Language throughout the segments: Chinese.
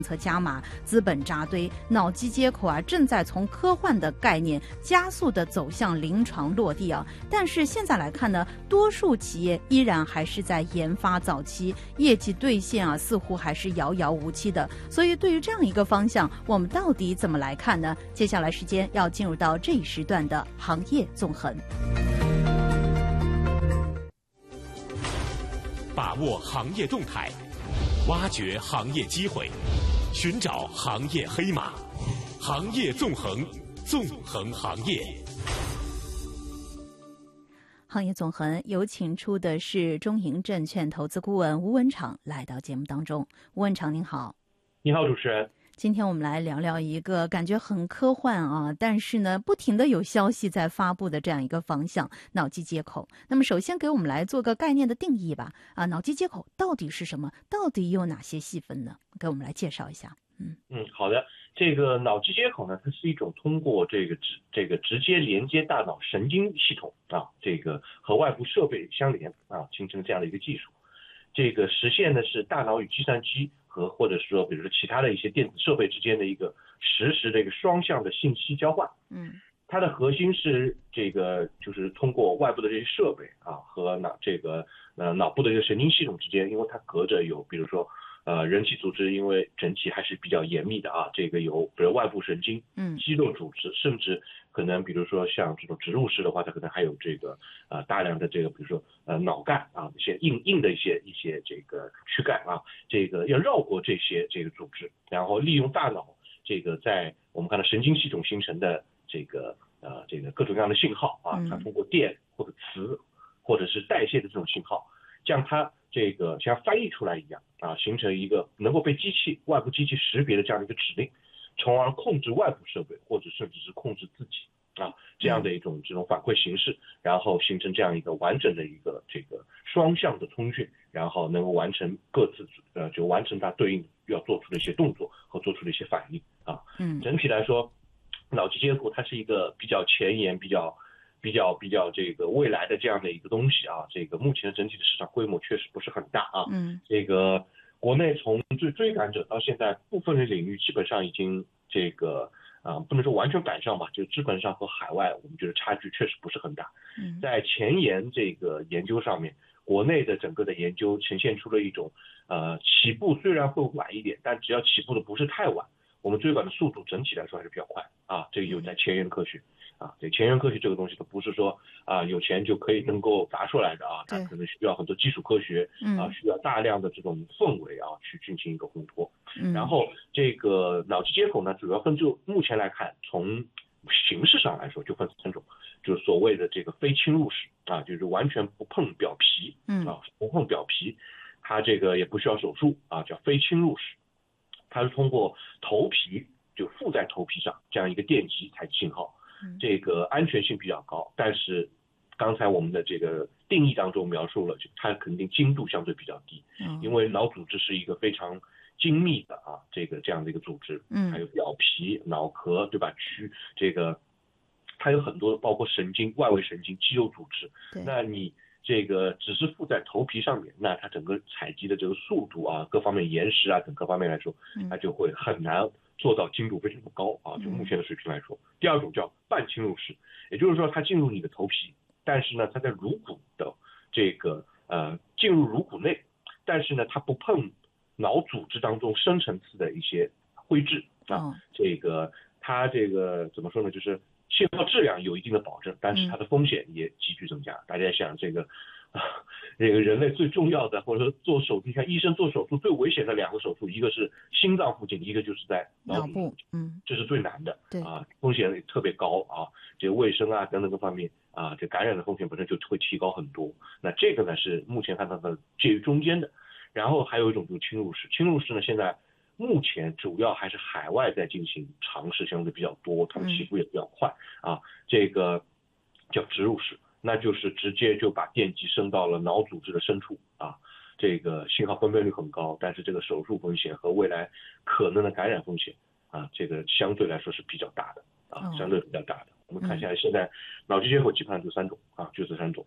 策加码，资本扎堆，脑机接口啊正在从科幻的概念加速的走向临床落地啊。但是现在来看呢，多数企业依然还是在研发早期，业绩兑现啊似乎还是遥遥无期的。所以对于这样一个方向，我们到底怎么来看呢？接下来时间要进入到这一时段的行业纵横， 把握行业动态，挖掘行业机会，寻找行业黑马，行业纵横，纵横行业。 行业纵横有请出的是中银证券投资顾问吴文敞来到节目当中。吴文敞您好。 你好，主持人。 今天我们来聊聊一个感觉很科幻啊，但是呢不停的有消息在发布的这样一个方向，脑机接口。那么首先给我们来做个概念的定义吧。脑机接口到底是什么？到底有哪些细分呢？给我们来介绍一下。 好的。这个脑机接口呢，它是一种通过这个直接连接大脑神经系统啊，这个和外部设备相连啊，形成这样的一个技术。这个实现的是大脑与计算机或者说比如说其他的一些电子设备之间的一个实时的一个双向的信息交换。它的核心是这个就是通过外部的这些设备啊和脑部的这个神经系统之间，因为它隔着有比如说人体组织，因为整体还是比较严密的啊，这个有比如外部神经、肌肉组织，甚至可能比如说像这种植入式的话，它可能还有这个大量的这个比如说脑干啊，一些硬的一些这个躯干啊，这个要绕过这些这个组织，然后利用大脑这个在我们看到神经系统形成的这个各种各样的信号啊，它通过电或者磁或者是代谢的这种信号，将它这个像翻译出来一样啊，形成一个能够被外部机器识别的这样的一个指令，从而控制外部设备或者甚至是控制自己啊，这样的这种反馈形式，然后形成这样一个完整的一个这个双向的通讯，然后能够完成各自就完成它对应要做出的一些动作和做出的一些反应啊。整体来说，脑机接口它是一个比较前沿、比较这个未来的这样的一个东西啊。这个目前的整体的市场规模确实不是很大啊。这个国内从最追赶者到现在部分的领域基本上已经这个不能说完全赶上吧，就基本上和海外我们觉得差距确实不是很大。在前沿这个研究上面，国内的整个的研究呈现出了一种起步虽然会晚一点，但只要起步的不是太晚，我们追赶的速度整体来说还是比较快啊。这个有在前沿科学啊，对，前沿科学这个东西它不是说有钱就可以能够砸出来的啊，它可能需要很多基础科学需要大量的这种氛围啊去进行一个烘托。然后这个脑机接口呢，主要就目前来看，从形式上来说就分3种，就是所谓的这个非侵入式啊，就是完全不碰表皮不碰表皮，它这个也不需要手术啊，叫非侵入式。它是通过头皮就附在头皮上这样一个电极采集信号，这个安全性比较高，但是刚才我们的这个定义当中描述了，它肯定精度相对比较低，因为脑组织是一个非常精密的这样的一个组织，还有表皮、脑壳，对吧？这个它有很多包括神经、外围神经、肌肉组织，那你这个只是附在头皮上面，那它整个采集的这个速度啊，各方面延时啊等各方面来说，它就会很难做到精度非常的高啊，就目前的水平来说。第二种叫半侵入式，也就是说它进入你的头皮，但是呢它在颅骨的这个进入颅骨内，但是呢它不碰脑组织当中深层次的一些灰质啊，这个它这个怎么说呢，就是信号质量有一定的保证，但是它的风险也急剧增加。大家想这个人类最重要的，或者说做手术，你看医生做手术最危险的2个手术，一个是心脏附近，一个就是在脑部，这是最难的，风险也特别高啊，这个卫生啊等等各方面啊，这感染的风险本身就会提高很多。那这个呢是目前看到的介于中间的。然后还有一种就是侵入式，侵入式呢现在目前主要还是海外在进行尝试，相对比较多，他们起步也比较快啊。这个叫植入式，那就是直接就把电极伸到了脑组织的深处啊，这个信号分辨率很高，但是这个手术风险和未来可能的感染风险啊，这个相对来说是比较大的啊，相对比较大的。我们看一下现在脑机接口基本上就3种啊，就这3种。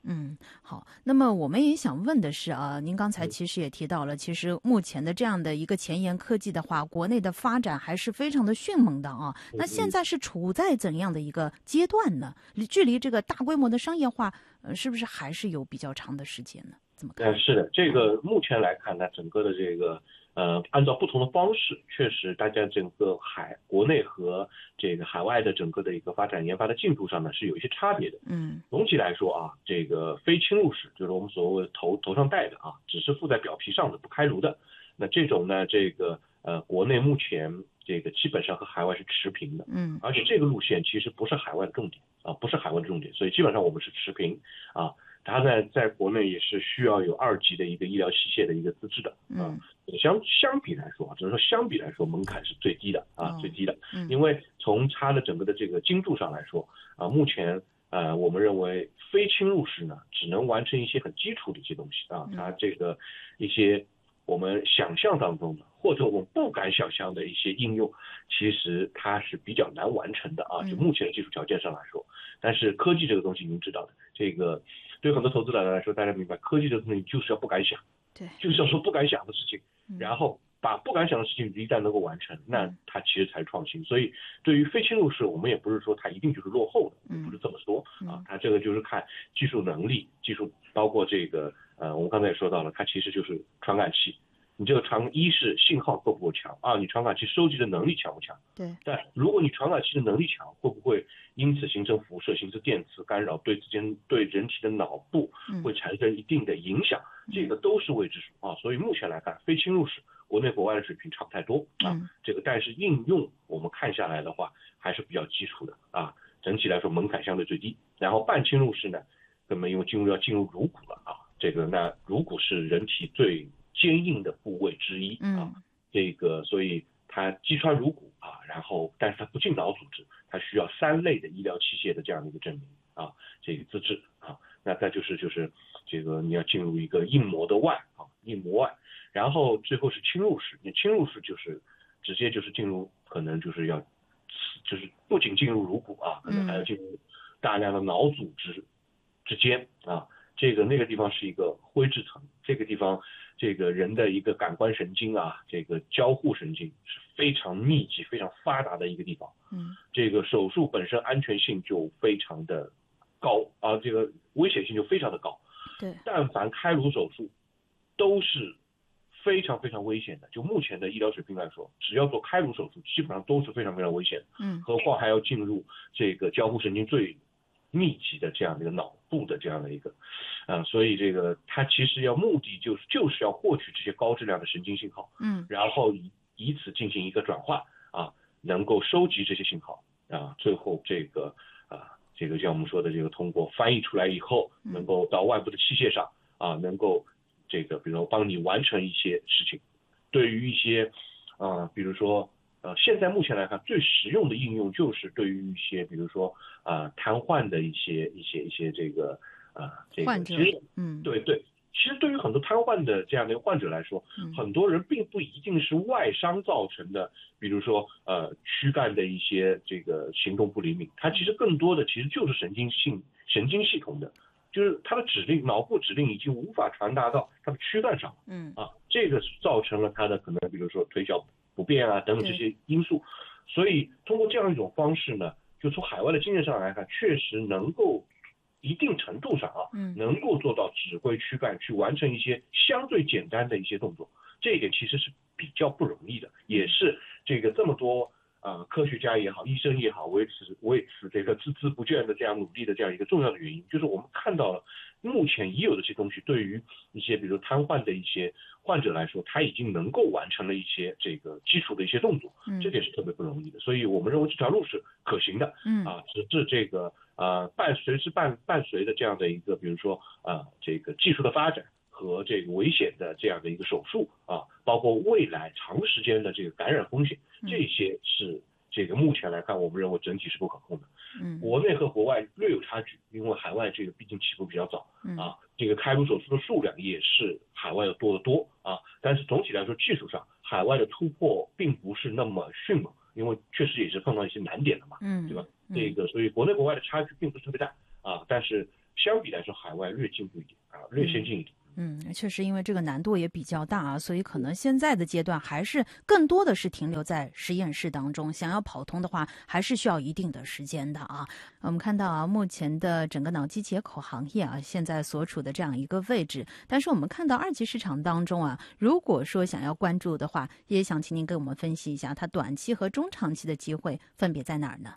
好。那么我们也想问的是啊，您刚才其实也提到了，其实目前的这样的一个前沿科技的话，国内的发展还是非常的迅猛的啊。那现在是处在怎样的一个阶段呢？距离这个大规模的商业化，是不是还是有比较长的时间呢？怎么看？ 是的，这个目前来看呢，整个的这个按照不同的方式，确实大家整个国内和这个海外的整个的一个发展研发的进度上呢是有一些差别的。总体来说啊，这个非侵入式就是我们所谓头上戴的啊，只是附在表皮上的不开颅的，那这种呢，这个国内目前这个基本上和海外是持平的。而且这个路线其实不是海外的重点啊，不是海外的重点，所以基本上我们是持平啊。它在国内也是需要有2级的一个医疗器械的一个资质的相比来说，只是说相比来说门槛是最低的啊，最低的。因为从它的整个的这个精度上来说啊，目前我们认为非侵入式呢，只能完成一些很基础的一些东西啊，它这个一些我们想象当中的或者我们不敢想象的一些应用，其实它是比较难完成的啊，就目前的技术条件上来说。但是科技这个东西您知道的，这个对很多投资者来说，大家明白，科技这个东西就是要不敢想， 对， 就是要说不敢想的事情，然后把不敢想的事情一旦能够完成，那它其实才是创新。所以对于非侵入式，我们也不是说它一定就是落后的，不是这么说啊，它这个就是看技术能力，技术包括这个我们刚才也说到了，它其实就是传感器。你这个一是信号够不够强啊？你传感器收集的能力强不强？ 对。 但如果你传感器的能力强，会不会因此形成辐射、形成电磁干扰，对人体的脑部会产生一定的影响？这个都是未知数啊。所以目前来看，非侵入式国内国外的水平差不太多啊。这个但是应用我们看下来的话，还是比较基础的啊。整体来说门槛相对最低。然后半侵入式呢，根本因为要进入颅骨了啊。这个那颅骨是人体最坚硬的部位之一啊，这个所以它击穿颅骨啊，然后但是它不进脑组织，它需要3类的医疗器械的这样的一个证明啊，这个资质啊，那再就是这个你要进入一个硬膜的外啊，硬膜外，然后最后是侵入式，你侵入式就是直接就是进入，可能就是不仅进入颅骨啊，可能还要进入大量的脑组织之间啊。那个地方是一个灰质层，这个地方这个人的一个感官神经啊，这个交互神经是非常密集、非常发达的一个地方。这个手术本身安全性就非常的高啊，这个危险性就非常的高。 对， 但凡开颅手术都是非常非常危险的。就目前的医疗水平来说，只要做开颅手术，基本上都是非常非常危险的。何况还要进入这个交互神经最密集的这样的一个脑部的这样的一个，所以这个它其实目的就是要获取这些高质量的神经信号，然后以此进行一个转化啊，能够收集这些信号啊，最后这个像我们说的这个通过翻译出来以后，能够到外部的器械上啊，能够这个比如说帮你完成一些事情。对于一些比如说现在目前来看，最实用的应用就是对于一些，比如说瘫痪的一些这个患者， 对，其实对于很多瘫痪的这样的一个患者来说，很多人并不一定是外伤造成的，比如说躯干的一些这个行动不灵敏，它其实更多的其实就是神经系统的，就是它的脑部指令已经无法传达到它的躯干上，这个造成了它的可能比如说腿脚不便啊等等这些因素，所以通过这样一种方式呢，就从海外的经验上来看，确实能够一定程度上能够做到指挥躯干去完成一些相对简单的一些动作，这一点其实是比较不容易的，也是这么多科学家也好，医生也好，为此这个孜孜不倦的这样努力的这样一个重要的原因，就是我们看到了目前已有的这些东西，对于一些比如瘫痪的一些患者来说，他已经能够完成了一些这个基础的一些动作，这点是特别不容易的，所以我们认为这条路是可行的，直至这个伴随的这样的一个比如说这个技术的发展和这个危险的这样的一个手术包括未来长时间的这个感染风险，这些是这个目前来看我们认为整体是不可控的。国内和国外略有差距，因为海外这个毕竟起步比较早这个开颅手术的数量也是海外要多得多但是总体来说技术上海外的突破并不是那么迅猛，因为确实也是碰到一些难点的嘛，对吧？这个所以国内国外的差距并不是特别大但是相比来说海外略进步一点啊，略先进一点。 确实，因为这个难度也比较大啊，所以可能现在的阶段还是更多的是停留在实验室当中，想要跑通的话，还是需要一定的时间的啊。我们看到啊，目前的整个脑机接口行业啊，现在所处的这样一个位置，但是我们看到二级市场当中啊，如果说想要关注的话，也想请您给我们分析一下，它短期和中长期的机会分别在哪儿呢？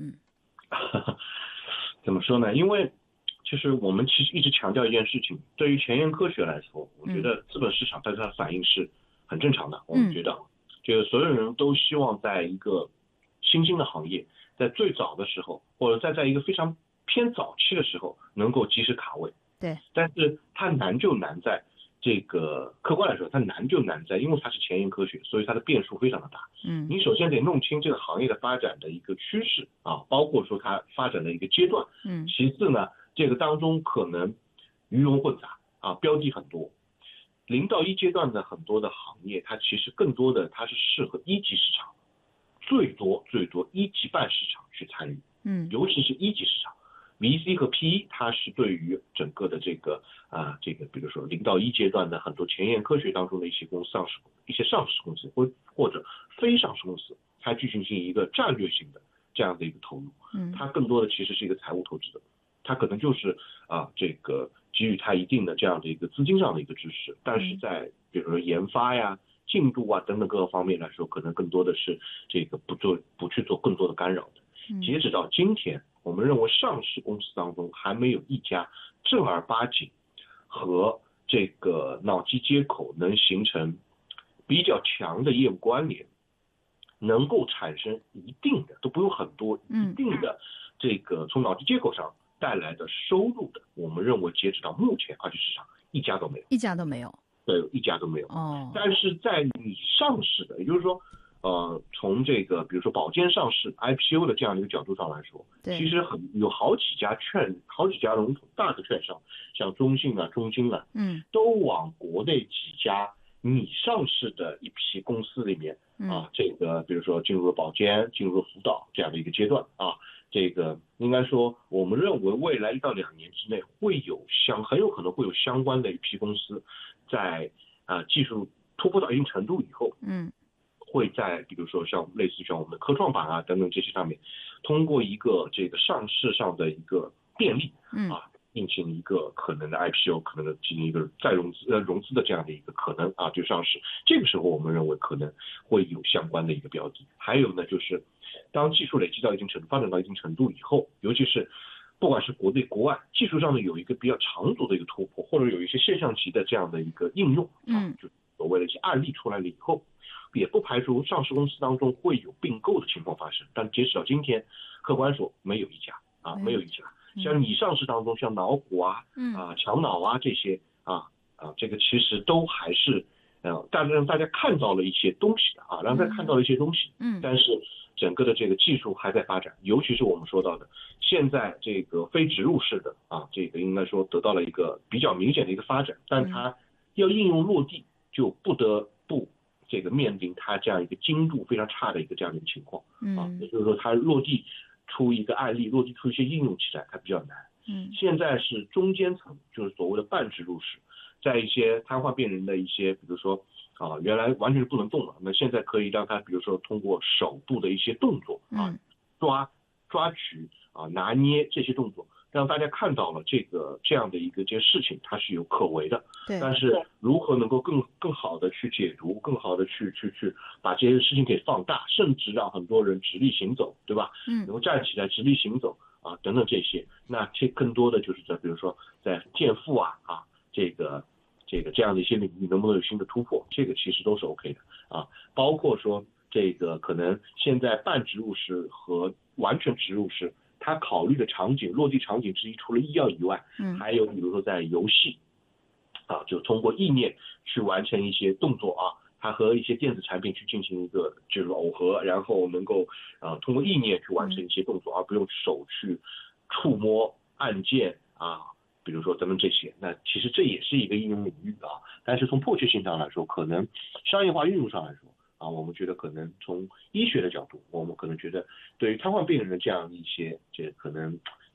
怎么说呢？因为就是我们其实一直强调一件事情，对于前沿科学来说，我觉得资本市场对它的反应是很正常的。我们觉得，这个所有人都希望在一个新兴的行业，在最早的时候，或者在一个非常偏早期的时候，能够及时卡位。 对。 但是它难就难在这个客观来说，它难就难在，因为它是前沿科学，所以它的变数非常的大。你首先得弄清这个行业的发展的一个趋势啊，包括说它发展的一个阶段。其次呢，这个当中可能鱼龙混杂啊，标的很多。0到1阶段的很多的行业，它其实更多的它是适合一级市场，最多1级半市场去参与。尤其是一级市场 ，VC 和 PE 它是对于整个的这个比如说0到1阶段的很多前沿科学当中的一些上市公司或者非上市公司，它去进行一个战略性的这样的一个投入。它更多的其实是一个财务投资的。它可能就是这个给予它一定的这样的一个资金上的一个支持，但是在比如说研发呀、进度啊等等各个方面来说，可能更多的是这个不去做更多的干扰的。截止到今天，我们认为上市公司当中还没有一家正儿八经和这个脑机接口能形成比较强的业务关联，能够产生一定的，都不用很多，一定的这个从脑机接口上带来的收入的，我们认为截止到目前二级市场一家都没有。对，一家都没有。但是在你上市的，也就是说从这个比如说保监上市 IPO 的这样的一个角度上来说，其实有好几家龙头大的券商，像中信啊、中金啊，都往国内几家拟上市的一批公司里面这个比如说进入了保监、进入了辅导这样的一个阶段啊。这个应该说，我们认为未来1到2年之内很有可能会有相关的一批公司，在技术突破到一定程度以后，会在比如说类似像我们的科创板啊等等这些上面，通过一个这个上市上的一个便利进行一个可能的 IPO， 可能的进行一个再融资的这样的一个可能就上市。这个时候我们认为可能会有相关的一个标的。还有呢，就是当技术累积到一定程度，发展到一定程度以后，尤其是不管是国内国外，技术上的有一个比较长足的一个突破，或者有一些现象级的这样的一个应用就所谓的一些案例出来了以后，也不排除上市公司当中会有并购的情况发生。但截止到今天，客观说没有一家。像你上市当中，像脑虎强脑啊这些这个其实都还是让大家看到了一些东西的让大家看到了一些东西。但是整个的这个技术还在发展，尤其是我们说到的，现在这个非植入式的这个应该说得到了一个比较明显的一个发展，但它要应用落地，就不得不这个面临它这样一个精度非常差的一个这样的一个情况也就是说它落地出一个案例，落地出一些应用起来它比较难。现在是中间层，就是所谓的半植入式，在一些瘫痪病人的一些比如说原来完全是不能动了，那现在可以让他比如说通过手部的一些动作抓取拿捏这些动作，让大家看到了这样的一个事情它是有可为的。但是如何能够更好的去解读，更好的去把这些事情给放大，甚至让很多人直立行走，对吧？能够站起来直立行走等等这些，那这更多的就是在比如说在健腹这样的一些领域能不能有新的突破，这个其实都是 OK 的包括说这个可能现在半植入式和完全植入式，它考虑的落地场景之一，除了医药以外，还有比如说在游戏就通过意念去完成一些动作它和一些电子产品去进行一个就是耦合，然后能够通过意念去完成一些动作，而不用手去触摸按键比如说咱们这些，那其实这也是一个应用领域但是从迫切性上来说，可能商业化运用上来说我们觉得可能从医学的角度，我们可能觉得对于瘫痪病人的这样一些可能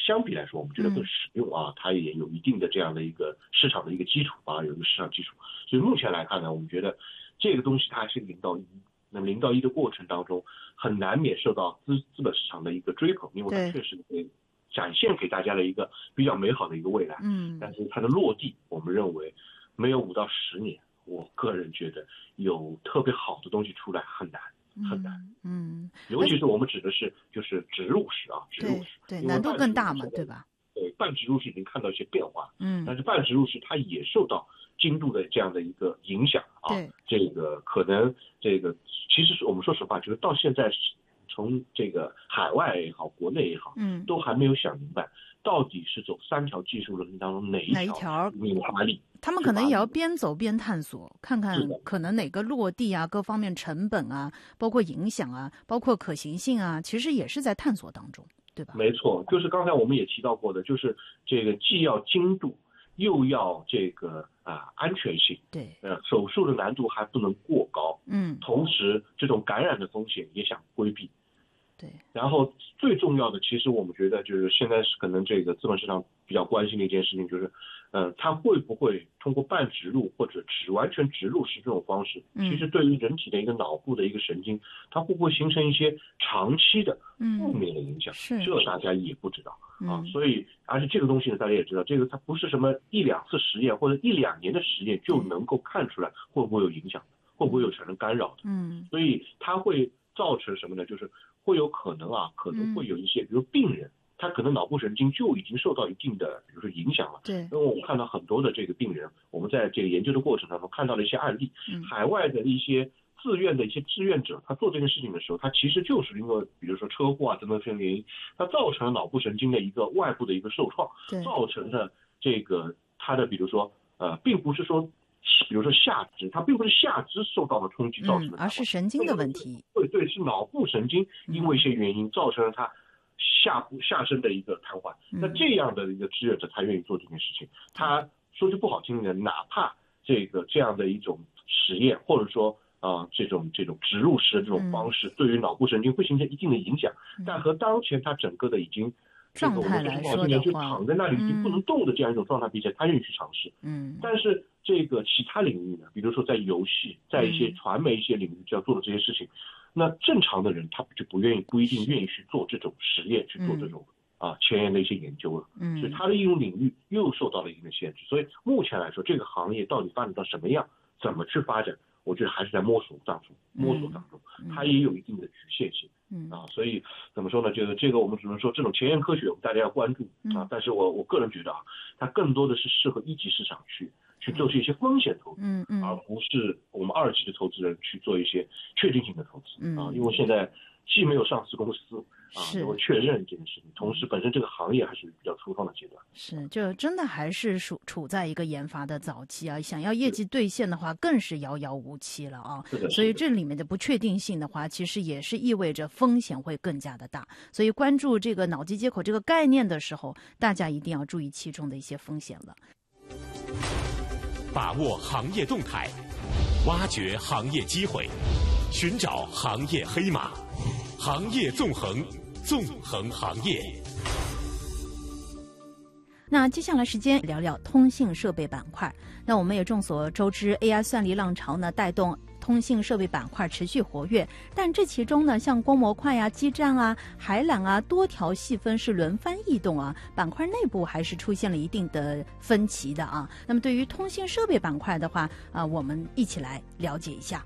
相比来说，我们觉得更实用啊，它也有一定的这样的一个市场的一个基础啊，有一个市场基础。所以目前来看呢，我们觉得这个东西它还是0到1，那么0到1的过程当中，很难免受到资本市场的一个追捧，因为它确实会展现给大家的一个比较美好的一个未来。但是它的落地，我们认为没有5到10年，我个人觉得有特别好的东西出来很难。很难，尤其是我们指的是就是植入式啊，植入式， 对，难度更大嘛，对吧？ 对，半植入式已经看到一些变化，但是半植入式它也受到精度的这样的一个影响啊，这个可能这个其实是我们说实话，就是到现在从这个海外也好，国内也好，都还没有想明白到底是走3条技术路径当中哪一条引发力。 他们可能也要边走边探索，看看可能哪个落地啊，各方面成本啊，包括影响啊，包括可行性啊，其实也是在探索当中，对吧？ 没错，就是刚才我们也提到过的，就是这个既要精度，又要这个安全性， 对， 手术的难度还不能过高，同时这种感染的风险也想规避。 对， 然后最重要的，其实我们觉得就是现在是可能这个资本市场比较关心的一件事情，就是它会不会通过半植入或者完全植入式这种方式，其实对于人体的一个脑部的一个神经，它会不会形成一些长期的负面的影响？这大家也不知道啊。所以而且这个东西呢，大家也知道，这个它不是什么1、2次实验或者1、2年的实验就能够看出来会不会有影响的，会不会有产生干扰的。所以它会造成什么呢？就是会有可能会有一些，比如病人，他可能脑部神经就已经受到一定的，比如说影响了。 对， 因为我们看到很多的这个病人，我们在这个研究的过程当中看到了一些案例，海外的一些自愿的一些志愿者，他做这件事情的时候，他其实就是因为比如说车祸啊等等这些原因，他造成了脑部神经的一个外部的一个受创，造成的这个他的比如说并不是说。比如说下肢，它并不是下肢受到了冲击造成的， 而是神经的问题。 对，是脑部神经因为一些原因造成了它下身的一个瘫痪。那这样的一个志愿者，他愿意做这件事情，他说句不好听的，哪怕这样的一种实验，或者说这种植入式的这种方式，对于脑部神经会形成一定的影响，但和当前他整个的已经。 状态来说的话， 就躺在那里已经不能动的这样一种状态比起来，他愿意去尝试。但是这个其他领域呢，比如说在游戏，在一些传媒一些领域要做的这些事情，那正常的人他就不一定愿意去做这种实验，去做这种前沿的一些研究了。所以它的应用领域又受到了一定的限制。所以目前来说，这个行业到底发展到什么样，怎么去发展，我觉得还是在摸索当中，它也有一定的局限性。所以怎么说呢？这个我们只能说这种前沿科学大家要关注但是我个人觉得它更多的是适合1级市场去做一些风险投资，而不是我们2级的投资人去做一些确定性的投资因为现在既没有上市公司能够确认这件事情，同时本身这个行业还是比较初创的阶段。 是，就真的还是处在一个研发的早期想要业绩兑现的话，更是遥遥无期了所以这里面的不确定性的话，其实也是意味着风险会更加的大。所以关注这个脑机接口这个概念的时候，大家一定要注意其中的一些风险了。 把握行业动态，挖掘行业机会，寻找行业黑马，行业纵横，纵横行业。 那接下来时间聊聊通信设备板块。那我们也众所周知 AI 算力浪潮呢带动通信设备板块持续活跃，但这其中呢，像光模块基站海缆多条细分是轮番异动板块内部还是出现了一定的分歧的那么对于通信设备板块的话我们一起来了解一下。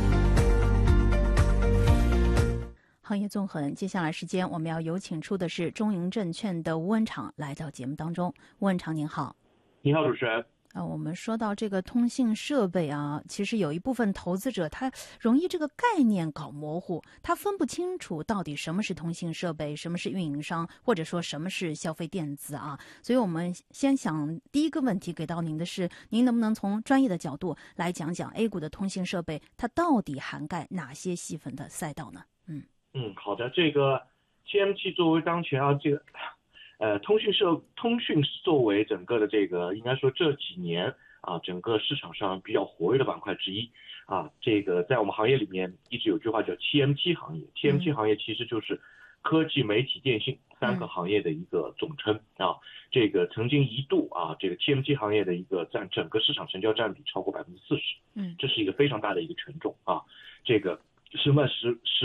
行业纵横，接下来时间我们要有请出的是中银证券的吴文长来到节目当中。吴文长您好。 你好，主持人。 我们说到这个通信设备其实有一部分投资者他容易这个概念搞模糊，他分不清楚到底什么是通信设备，什么是运营商，或者说什么是消费电子所以我们先想第一个问题给到您的是，您能不能从专业的角度来讲讲 A 股的通信设备它到底涵盖哪些细分的赛道呢？ 好的，这个 TMT 作为当前通讯作为整个的这个应该说这几年整个市场上比较活跃的板块之一这个在我们行业里面一直有句话叫 TMT 行业，TMT 行业其实就是科技、媒体、电信3个行业的一个总称啊。这个曾经一度啊，这个 TMT 行业的一个占整个市场成交占比超过40%，这是一个非常大的一个权重啊。这个是10